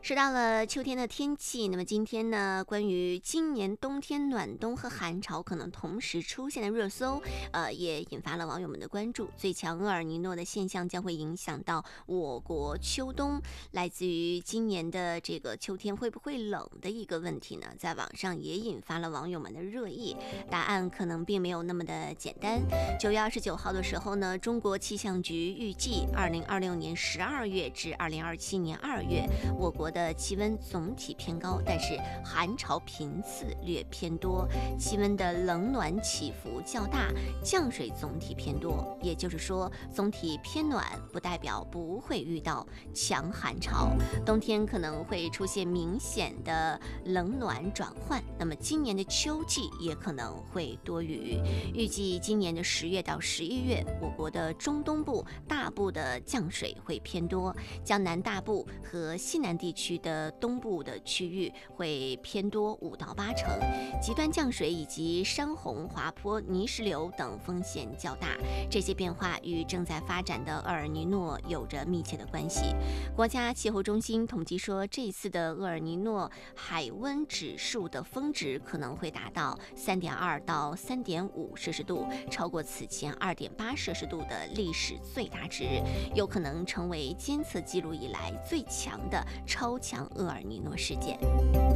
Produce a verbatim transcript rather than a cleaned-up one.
说到了秋天的天气，那么今天呢，关于今年冬天暖冬和寒潮可能同时出现的热搜，呃，也引发了网友们的关注。最强厄尔尼诺的现象将会影响到我国秋冬，来自于今年的这个秋天会不会冷的一个问题呢，在网上也引发了网友们的热议。答案可能并没有那么的简单。九月二十九号的时候呢，中国气象局预计，二零二六年十二月至二零二七年二月，我国的气温总体偏高，但是寒潮频次略偏多，气温的冷暖起伏较大，降水总体偏多。也就是说，总体偏暖不代表不会遇到强寒潮，冬天可能会出现明显的冷暖转换。那么今年的秋季也可能会多雨，预计今年的十月到十一月，我国的中东部大部的降水会偏多，江南大部和西南地区的东部的区域会偏多五到八成，极端降水以及山洪、滑坡、泥石流等风险较大。这些变化与正在发展的厄尔尼诺有着密切的关系。国家气候中心统计说，这次的厄尔尼诺海温指数的峰值可能会达到 三点二到三点五摄氏度，超过此前 二点八摄氏度的历史最大值，有可能成为监测记录以来最强的超强厄尔尼诺事件。